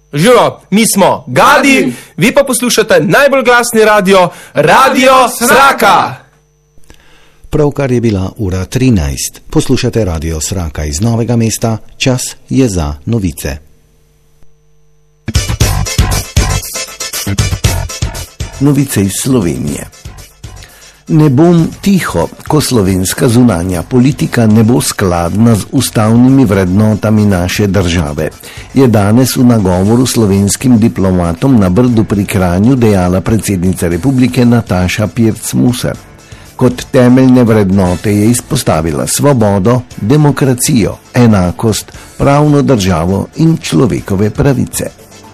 Živo, mi smo Gadi, vi pa poslušate najbolj glasni radio, Radio Sraka. Pravkar je bila ura 13. Poslušate Radio Sraka iz Novega mesta, čas je za novice. Novice iz Slovenije. Ne bom tiho, ko slovenska zunanja politika ne bo skladna z ustavnimi vrednotami naše države, je danes v nagovoru slovenskim diplomatom na Brdu pri Kranju dejala predsednica republike Nataša Pirc-Musar. Kot temeljne vrednote je izpostavila svobodo, demokracijo, enakost, pravno državo in človekove pravice.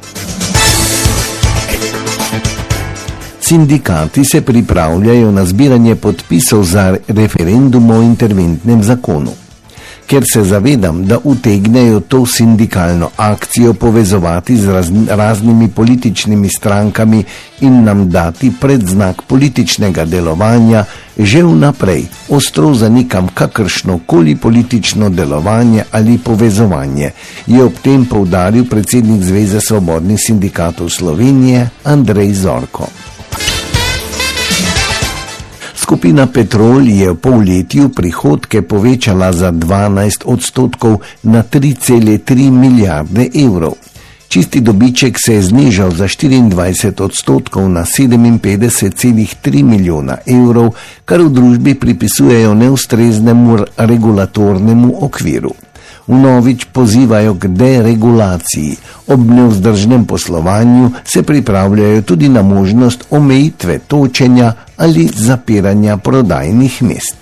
Sindikati se pripravljajo na zbiranje podpisov za referendum o interventnem zakonu. Ker se zavedam, da utegnejo to sindikalno akcijo povezovati z raznimi političnimi strankami in nam dati predznak političnega delovanja, že vnaprej ostro zanikam kakršnokoli politično delovanje ali povezovanje, je ob tem poudaril predsednik Zveze svobodnih sindikatov Slovenije Andrej Zorko. Skupina Petrol je v polletju prihodke povečala za 12% na 3,3 milijarde evrov. Čisti dobiček se je znižal za 24% na 57,3 milijona evrov, kar v družbi pripisujejo neustreznemu regulatornemu okviru. Vnovič pozivajo k deregulaciji. Ob nevzdržnem poslovanju se pripravljajo tudi na možnost omejitve točenja ali zapiranja prodajnih mest.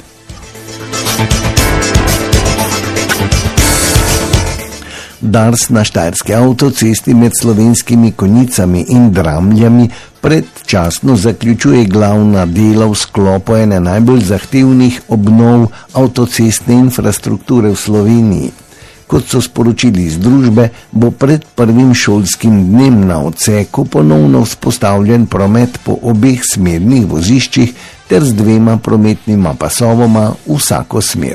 Dars na štajerski avtocesti med Slovenskimi Konjicami in Dramljami predčasno zaključuje glavna dela v sklopu ene najbolj zahtevnih obnov avtocestne infrastrukture v Sloveniji. Kot so sporočili iz družbe, bo pred prvim šolskim dnem na odseku ponovno vzpostavljen promet po obeh smernih voziščih ter z 2 prometnima pasovoma v vsako smer.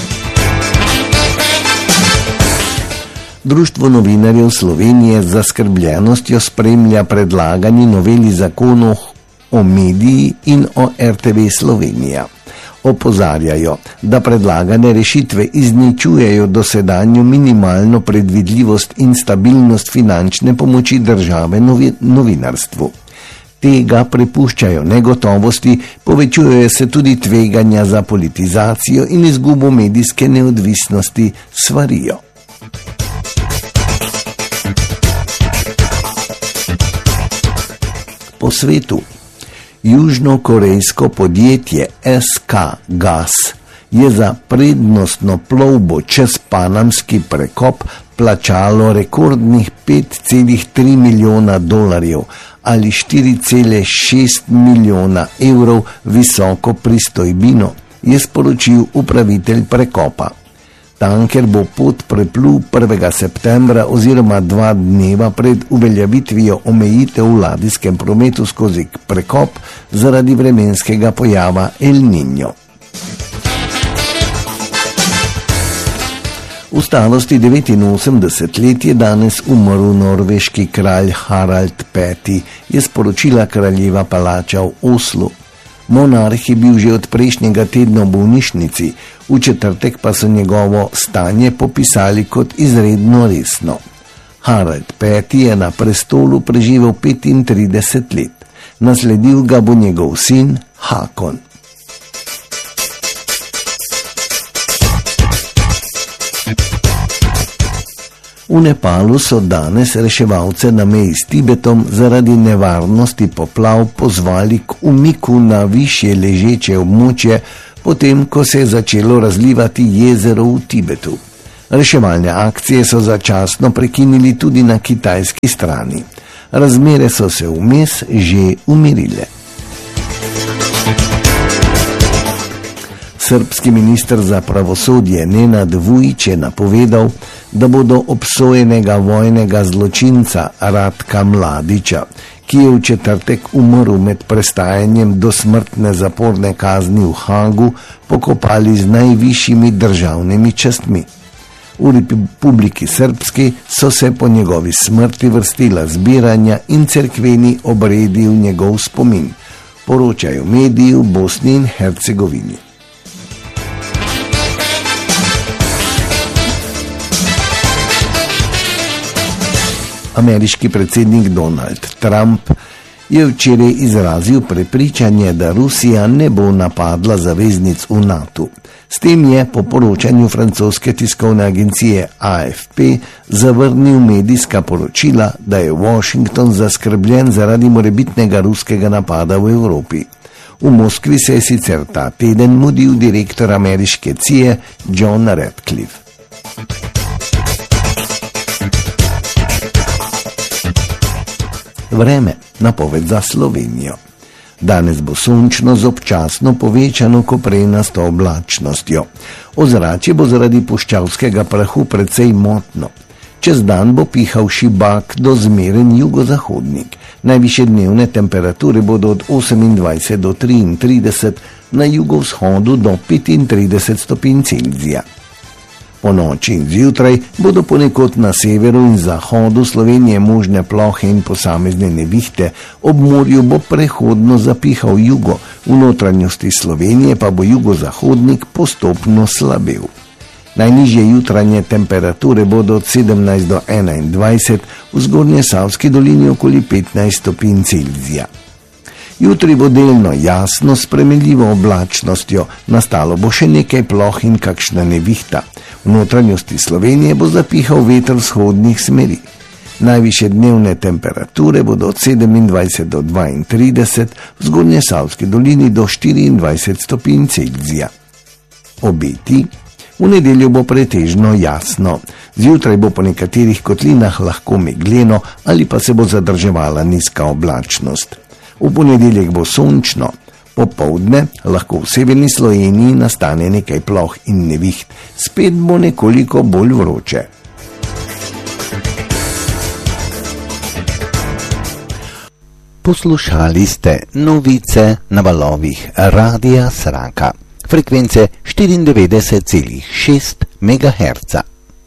Društvo novinarjev Slovenije z zaskrbljenostjo spremlja predlagani noveli zakonov o mediji in o RTV Slovenija. Opozarjajo, da predlagane rešitve izničujejo dosedanjo minimalno predvidljivost in stabilnost finančne pomoči države novinarstvu. Tega prepuščajo negotovosti, povečujejo se tudi tveganja za politizacijo in izgubo medijske neodvisnosti, svarijo. Po svetu. Južnokorejsko podjetje SK Gas je za prednostno plovbo čez Panamski prekop plačalo rekordnih $5,3 milijona ali 4,6 milijona evrov visoko pristojbino, je sporočil upravitelj prekopa. Tanker bo pot preplul 1. septembra oziroma 2 dneva pred uveljavitvijo omejitev v ladijskem prometu skozi prekop zaradi vremenskega pojava El Niño. V starosti 89 let je danes umrl norveški kralj Harald V, je sporočila kraljeva palača v Oslu. Monarh je bil že od prejšnjega tedna v bolnišnici, v četrtek pa so njegovo stanje popisali kot izredno resno. Harald V je na prestolu preživel 35 let. Nasledil ga bo njegov sin Hakon. V Nepalu so danes reševalce na meji s Tibetom zaradi nevarnosti poplav pozvali k umiku na višje ležeče območje, potem ko se je začelo razlivati jezero v Tibetu. Reševalne akcije so začasno prekinili tudi na kitajski strani. Razmere so se vmes že umirile. Srbski minister za pravosodje Nenad Vujić je napovedal, da bodo obsojenega vojnega zločinca Ratka Mladića, ki je v četrtek umrl med prestajanjem dosmrtne zaporne kazni v Hagu, pokopali z najvišjimi državnimi častmi. V Republiki Srpski so se po njegovi smrti vrstila zbiranja in cerkveni obredi v njegov spomin, poročajo mediji v Bosni in Hercegovini. Ameriški predsednik Donald Trump je včeraj izrazil prepričanje, da Rusija ne bo napadla zaveznic v NATO. S tem je po poročanju francoske tiskovne agencije AFP zavrnil medijska poročila, da je Washington zaskrbljen zaradi morebitnega ruskega napada v Evropi. V Moskvi se je sicer ta teden mudil direktor ameriške CIA John Ratcliffe. Vreme, napoved za Slovenijo. Danes bo sončno z občasno povečano koprenasto oblačnostjo. Ozračje bo zaradi puščavskega prahu precej motno. Čez dan bo pihal šibak do zmeren jugozahodnik. Najvišje dnevne temperature bodo od 28 do 33, na jugovzhodu do 35 stopinj Celzija. Po noči in zjutraj bodo ponekod na severu in zahodu Slovenije možne plohe in posamezne nevihte, ob morju bo prehodno zapihal jugo, v notranjosti Slovenije pa bo jugozahodnik postopno slabel. Najnižje jutranje temperature bodo od 17 do 21, v Zgornjesavski dolini okoli 15 stopinj Celzija. Jutri bo delno jasno s spremenljivo oblačnostjo, nastalo bo še nekaj ploh in kakšna nevihta. V notranjosti Slovenije bo zapihal veter vzhodnih smeri. Najvišje dnevne temperature bodo od 27 do 32, v Zgornjesavski dolini do 24 stopinj Celzija. Obeti. V nedeljo bo pretežno jasno. Zjutraj bo po nekaterih kotlinah lahko megleno ali pa se bo zadrževala nizka oblačnost. V ponedeljek bo sončno. Popoldne lahko v severni Sloveniji nastane nekaj ploh in neviht, spet bo nekoliko bolj vroče. Poslušali ste novice na valovih Radia Sraka, frekvence 94,6 MHz.